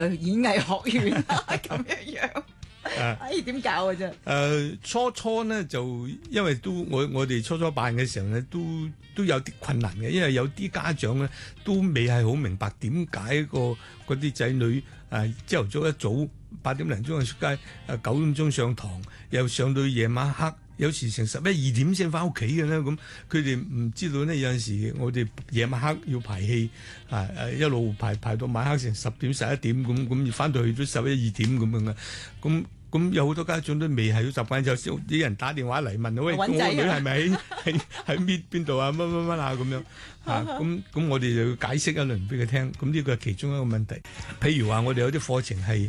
演藝學院咁樣。點搞嘅啫？ 初呢就因為我哋初辦嘅時候呢，都有啲困難嘅，因為有啲家長呢都未係好明白點解嗰啲仔女朝頭早一早8點零鐘就出街，9點鐘上堂，又上到夜晚黑，有時成11、2點先翻屋企嘅咧。咁佢哋唔知道呢，有陣時我哋夜晚黑要排戲一路排到晚黑成10點11點咁翻到去都11、2點咁樣嘅。咁有好多家長都未係好習慣，就啲人打電話嚟問喂，我女係咪喺搣邊度啊？乜咁樣咁我哋就要解釋一輪俾佢聽。咁呢個係其中一個問題。譬如話我哋有啲課程係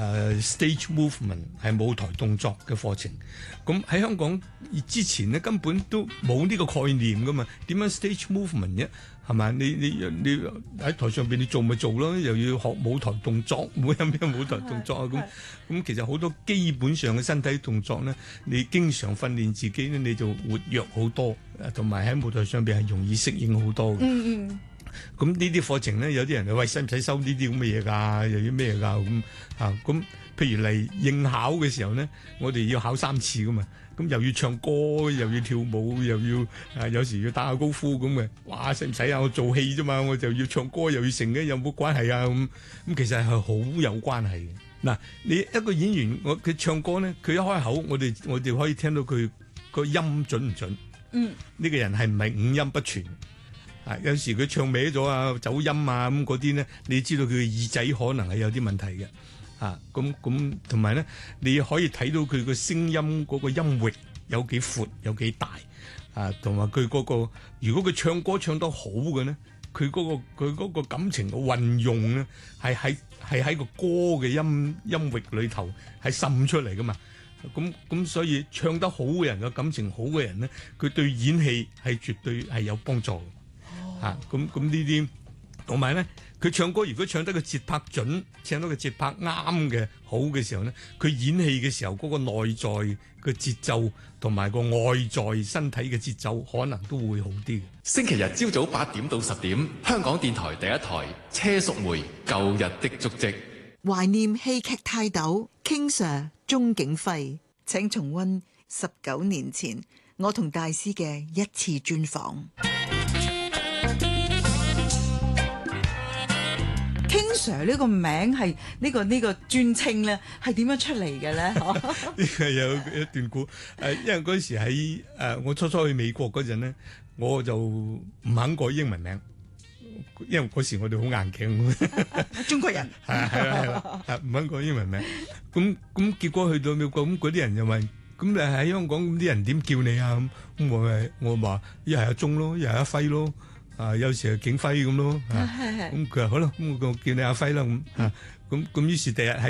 stage movement 係舞台動作嘅課程。咁喺香港之前呢，根本都冇呢個概念噶嘛。點樣 stage movement 啫？係咪？你喺台上邊你做咪做咯，又要學舞台動作，冇有咩舞台動作啊？咁其實好多基本上嘅身體動作咧，你經常訓練自己咧，你就活躍好多，同埋喺舞台上邊係容易適應好多嘅。咁呢啲課程咧，有啲人話喂，使唔使收呢啲咁嘅嘢㗎？又要咩㗎？咁譬如嚟應考嘅時候咧，我哋要考3次㗎嘛。咁又要唱歌，又要跳舞，又要有時要打下高爾夫咁嘅，哇！使唔使啊？我做戲啫嘛，我就要唱歌又要成嘅，有冇關係啊？咁其實係好有關係嘅。嗱，你一個演員，佢唱歌咧，佢一開口，我哋可以聽到佢個音準唔準？呢個人係唔係五音不全？有時佢唱歪咗啊、走音啊咁嗰啲咧，你知道佢嘅耳仔可能係有啲問題嘅。咁同埋咧，你可以睇到佢個聲音嗰個音域有幾闊有幾大同埋佢嗰個，如果佢唱歌唱得好嘅咧，佢嗰個感情嘅運用咧，係喺個歌嘅音域裏頭係滲出嚟噶嘛。咁所以唱得好嘅人，個感情好嘅人咧，佢對演戲係絕對係有幫助嘅。咁呢啲同埋咧。佢唱歌如果唱得個節拍準，唱到個節拍啱嘅好嘅時候呢，佢演戲嘅時候嗰個內在嘅節奏同埋個外在身體嘅節奏可能都會好啲嘅。 星期日朝早8點到10點，香港電台第一台車淑梅舊日的足跡， 懷念戲劇泰斗 King Sir 鍾景輝，請重溫19年前我同大師嘅一次專訪。King Sir 呢個名係呢個專稱咧，係點樣出嚟嘅咧？ 呢個有一段故因為嗰時喺我初去美國嗰陣咧，我就唔肯改英文名，因為嗰時我哋好硬頸， 中國人係啦，唔肯改英文名。咁結果去到美國，咁嗰啲人就問：咁你喺香港咁啲人點叫你啊？咁我話一係阿鐘咯，一係阿輝咯。有時係景輝咁咯，咁佢話好啦，咁我叫你阿輝啦咁於是第日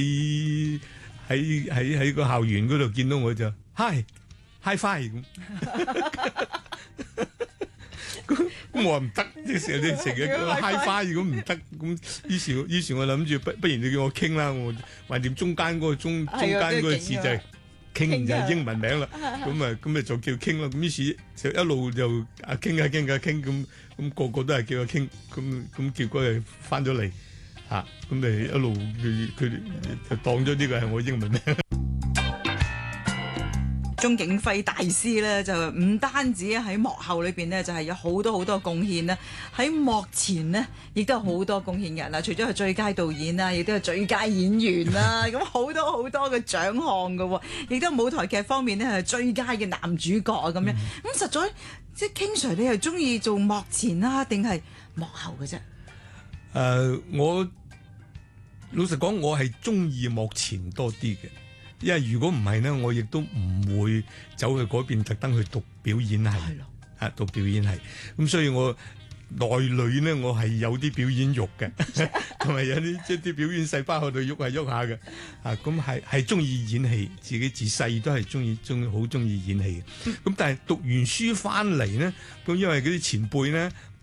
喺個校園嗰度見到我就 high five 咁，咁我話唔得，即係你成日叫 high five 咁唔得，咁於是我諗住不如你叫我傾啦，我橫掂中間嗰個中間嗰個字就係。傾就係英文名啦，咁就叫傾啦。咁於是就一路就傾咁個個都係叫佢傾，咁結果係翻咗嚟咁咪一路佢就當咗呢個係我英文名。 鍾景輝大師咧就唔單止喺幕後裏邊呢，就係有好多貢獻啦，喺幕前呢，亦都有好多貢獻人啦。除咗係最佳導演啦，亦都係最佳演員啦，咁好多嘅獎項噶，亦都舞台劇方面呢，係最佳嘅男主角啊咁樣。咁實在即係 King Sir，你係中意做幕前啦，定係幕後嘅啫？ 我老實講，我係中意幕前多啲嘅。因為如果唔係呢，我亦都唔會走去嗰邊特登去讀表演系，讀表演系。咁所以我內裏呢，我係有啲表演欲嘅，同埋有啲表演細胞喺度喐下嘅。咁係中意演戲，自己自細都係好中意演戲嘅。咁但係讀完書翻嚟呢，咁因為嗰啲前輩呢，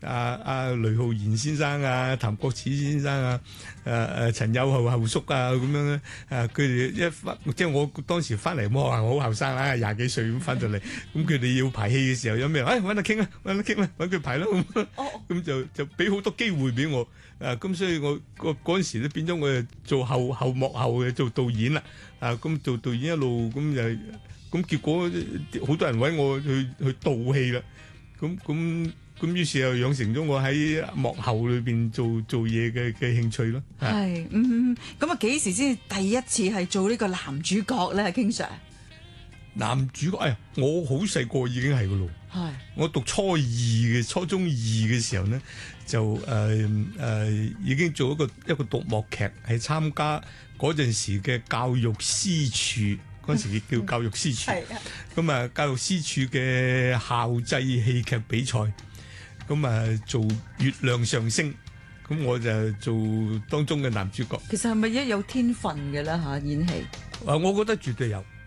雷浩然先生啊、譚國始先生啊、陳友後叔啊咁樣咧，佢哋即係我當時翻嚟，我話我好後生啊，20幾歲咁翻到嚟，咁佢哋要排戲嘅時候有咩？揾佢傾啦，揾佢排啦，咁就俾好多機會俾我，咁所以我嗰陣時咧變咗我就做後幕後嘅做導演啦，咁做導演一路咁結果好多人揾我去導戲啦，咁於是又養成咗我喺幕後裏邊做嘢嘅興趣咯。 係，咁啊幾時先第一次係做呢個男主角咧？King Sir， 男主角，我好細個已經係噶咯。係，我讀初中二嘅時候呢，就已經做一個獨幕劇，係參加嗰陣時嘅教育司署。嗰陣時叫教育司署，咁啊教育司署嘅校際戲劇比賽，咁啊做月亮上升，咁我就做當中嘅男主角。 其實係咪一有天分嘅咧嚇演戲？ 我覺得絕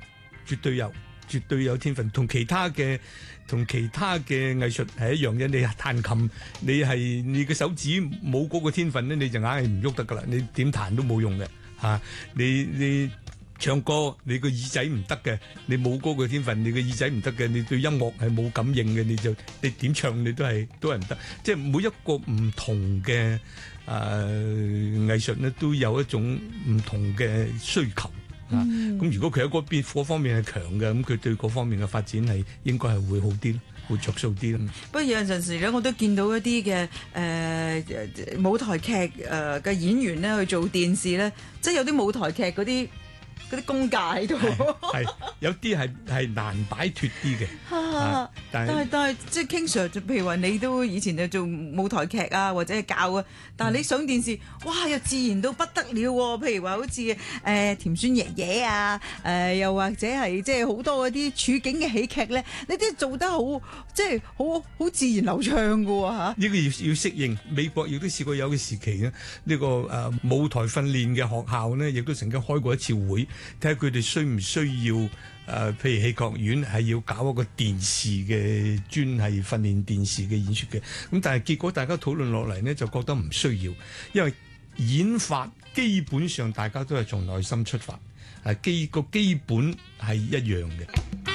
對有天分，同其他嘅藝術係一樣嘅。你彈琴，你嘅手指冇嗰個天分咧，你就硬係唔喐得噶啦，你點彈都冇用嘅嚇，你唱歌你個耳仔唔得嘅，你冇嗰個天分，你個耳仔唔得嘅，你對音樂係冇感應嘅，你點唱你都係唔得。即係每一個唔同嘅藝術咧，都有一種唔同嘅需求。咁如果佢喺嗰方面係強嘅，咁佢對嗰方面嘅發展係應該係會好啲咯，會着數啲咯。 不過有陣時咧，我都見到一啲嘅舞台劇嘅演員咧去做電視咧，即係有啲舞台劇嗰啲功架喺度， 係有啲係難擺脫啲嘅。但係即係 King Sir，譬如話你都以前就做舞台劇啊，或者係教啊，但係你上電視，哇又自然到不得了喎！譬如話好似甜酸爺爺啊，又或者係即係好多嗰啲處境嘅喜劇咧，你都做得好，即係好自然流暢㗎喎嚇。 呢個要適應，美國亦都試過有個時期咧，呢個舞台訓練嘅學校呢，亦都曾經開過一次會。睇下佢哋需唔需要譬如戲劇院係要搞一個電視嘅專係訓練電視嘅演出嘅，咁但係結果大家討論落嚟呢，就覺得唔需要，因為演法基本上大家都係從內心出發，個基本係一樣嘅。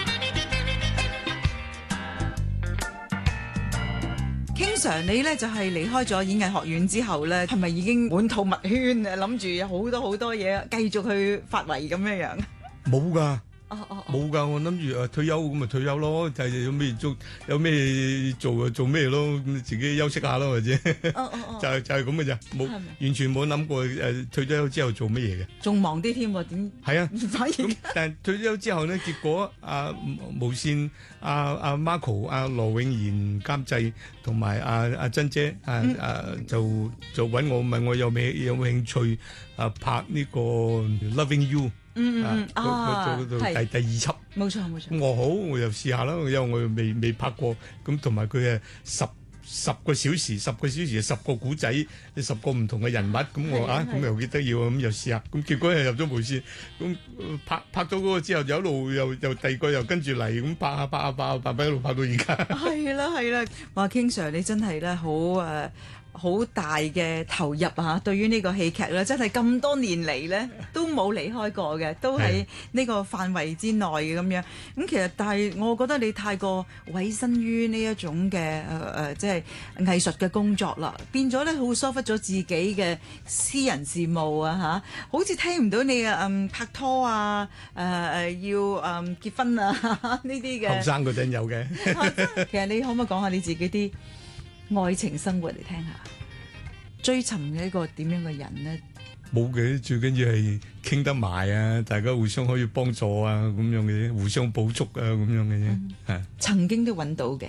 King Sir，你咧就係離開咗演藝學院之後咧，係咪已經滿肚墨圈啊？諗住有好多嘢繼續去發圍咁樣樣？ 冇㗎。冇㗎，我諗住退休咁咪退休咯，就係有咩做就做咩咯，咁自己休息下咯，或者就係咁嘅咋，冇完全冇諗過退咗休之後做乜嘢嘅， 仲忙啲添喎？點係啊？反而但係退咗休之後呢，結果無線阿 Marco 羅永賢監製同埋阿珍姐就揾我問我有冇興趣拍呢個 Loving You。做到第二輯， 冇錯。 我好，我又試下啦，因為我又未拍過，咁同埋佢10個小時10個古仔，10個唔同嘅人物，咁我咁又幾得意喎，咁又試下，咁結果又入咗無線，咁拍咗嗰個之後，就一路又第二個又跟住嚟，咁拍一路拍到而家。係啦，話 King Sir 你真係咧好大嘅投入啊！對於呢個戲劇咧，真係咁多年嚟咧都冇離開過嘅，都喺呢個範圍之內嘅咁樣。咁其實，但係我覺得你太過委身於呢一種嘅即係藝術嘅工作啦，變咗咧好疏忽咗自己嘅私人事務啊嚇，好似聽唔到你拍拖啊要結婚啊呢啲嘅。 後生嗰陣有嘅。 其實你可唔可以講下你自己啲愛情生活嚟聽下，追尋嘅一個點樣嘅人呢？ 冇嘅，最緊要係傾得埋啊，大家互相可以幫助啊，咁樣嘅啫，互相補足啊，咁樣嘅啫。 曾經都揾到嘅。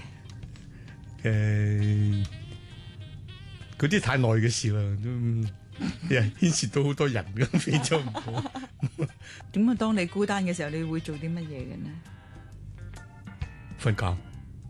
嗰啲太耐嘅事啦，都牽涉到好多人咁，變咗唔好。 點啊？當你孤單嘅時候，你會做啲乜嘢嘅呢？ 瞓覺。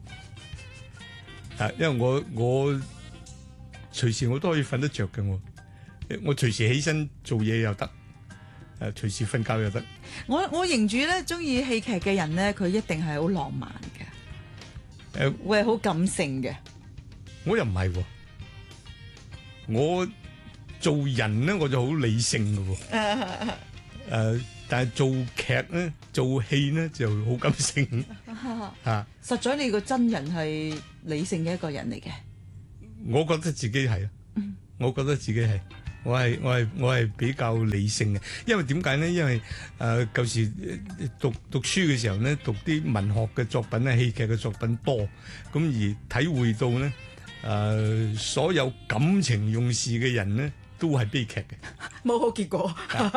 因為我隨時我都可以瞓得着嘅，我隨時起身做嘢又得，隨時瞓覺又得。我認住咧，中意戲劇嘅人咧，佢一定係好浪漫嘅，會係好感性嘅。 我又唔係喎，我做人咧我就好理性嘅喎。但係做劇咧、做戲咧就好感性啊！ 實在你個真人係理性嘅一個人嚟嘅。 我覺得自己係啊，我覺得自己係，我係比較理性嘅。因為點解咧？因為舊時讀書嘅時候咧，讀啲文學嘅作品咧、戲劇嘅作品多，咁而體會到咧所有感情用事嘅人咧都係悲劇嘅， 冇好結果。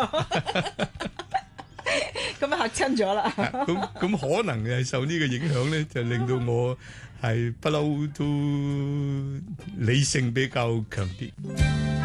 咁啊嚇親咗啦！ 咁可能係受呢個影響咧，就令到我係不嬲都理性比較強啲。